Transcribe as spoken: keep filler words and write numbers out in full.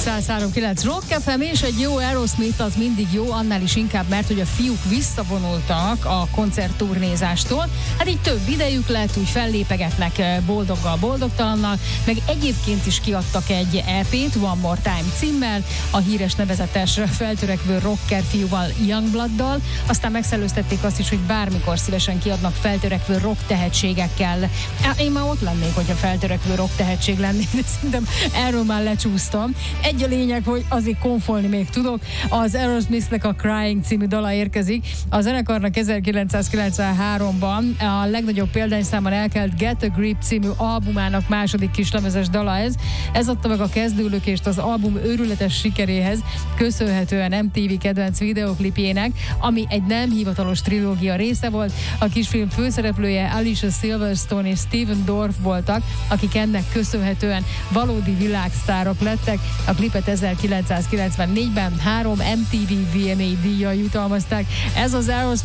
száz három pont kilenc Rock ef em, és egy jó Aerosmith az mindig jó, annál is inkább, mert hogy a fiúk visszavonultak a koncertturnézástól. Hát így több idejük lett, úgy fellépegetnek boldoggal, boldogtalannal, meg egyébként is kiadtak egy é pét, One More Time címmel, a híres nevezetes feltörekvő rocker fiúval, Youngblooddal, aztán megszellőztették azt is, hogy bármikor szívesen kiadnak feltörekvő rock tehetségekkel. Én már ott lennék, hogyha feltörekvő rock tehetség lennék, de szerintem erről már lecsúsztam. Egy a lényeg, hogy azért konfolni még tudok. Az Aerosmithnek a Crying című dala érkezik. A zenekarnak ezerkilencszázkilencvenháromban a legnagyobb példányszámban elkelt Get a Grip című albumának második kislemezes dala ez. Ez adta meg a kezdőlökést az album őrületes sikeréhez, köszönhetően em té vé kedvenc videoklipjének, ami egy nem hivatalos trilógia része volt. A kisfilm főszereplője Alicia Silverstone és Steven Dorff voltak, akik ennek köszönhetően valódi világsztárok lettek. A klipet ezerkilencszázkilencvennégyben három em té vé vé em á díjjal jutalmazták. Ez az Aerosmith